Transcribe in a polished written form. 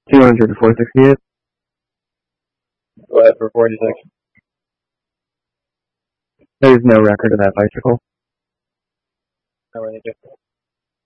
200 to 468. Go ahead for 46. There's no record of that bicycle. How many do?